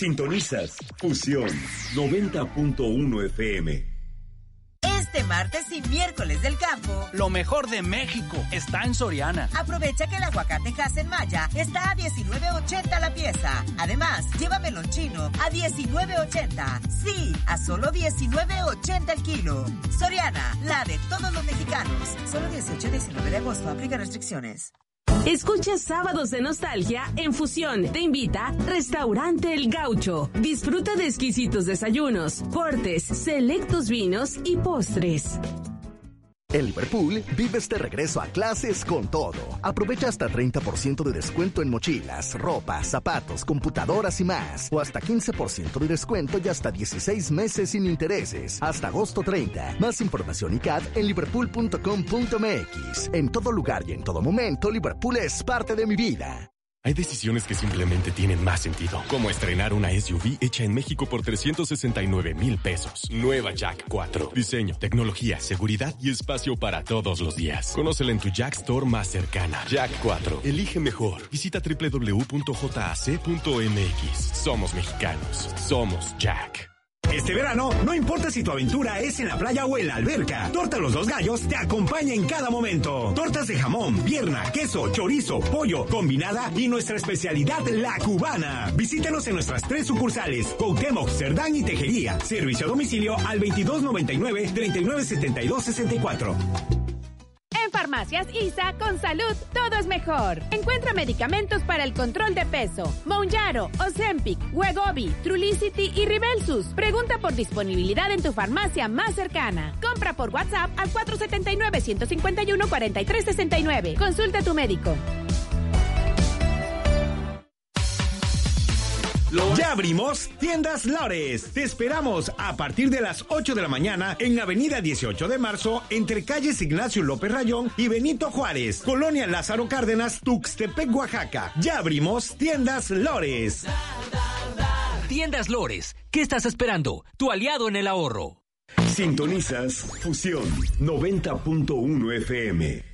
Sintonizas Fusión 90.1 FM. Este martes y miércoles del campo, lo mejor de México está en Soriana. Aprovecha que el aguacate Hass Maya está a $19.80 la pieza. Además, lleva melón chino a $19.80. Sí, a solo $19.80 el kilo. Soriana, la de todos los mexicanos. Solo 18 y 19 de agosto. Aplica restricciones. Escucha Sábados de Nostalgia en Fusión. Te invita Restaurante El Gaucho. Disfruta de exquisitos desayunos, cortes, selectos vinos y postres. En Liverpool, vives de regreso a clases con todo. Aprovecha hasta 30% de descuento en mochilas, ropa, zapatos, computadoras y más. O hasta 15% de descuento y hasta 16 meses sin intereses. Hasta agosto 30. Más información y CAD en liverpool.com.mx. En todo lugar y en todo momento, Liverpool es parte de mi vida. Hay decisiones que simplemente tienen más sentido, como estrenar una SUV hecha en México por 369,000 pesos. Nueva Jack 4. Diseño, tecnología, seguridad y espacio para todos los días. Conócela en tu Jack Store más cercana. Jack 4. Elige mejor. Visita www.jac.mx. Somos mexicanos. Somos Jack. Este verano, no importa si tu aventura es en la playa o en la alberca, Torta Los Dos Gallos te acompaña en cada momento. Tortas de jamón, pierna, queso, chorizo, pollo, combinada y nuestra especialidad, la cubana. Visítanos en nuestras 3 sucursales, Cuauhtémoc, Cerdán y Tejería. Servicio a domicilio al 2299-397264. En Farmacias ISA, con salud, todo es mejor. Encuentra medicamentos para el control de peso. Mounjaro, Ozempic, Wegovy, Trulicity y Ribelsus. Pregunta por disponibilidad en tu farmacia más cercana. Compra por WhatsApp al 479-151-4369. Consulta a tu médico. Ya abrimos Tiendas Lores. Te esperamos a partir de las 8 de la mañana en Avenida 18 de Marzo, entre calles Ignacio López Rayón y Benito Juárez, Colonia Lázaro Cárdenas, Tuxtepec, Oaxaca. Ya abrimos Tiendas Lores. Tiendas Lores, ¿qué estás esperando? Tu aliado en el ahorro. Sintonizas Fusión 90.1 FM.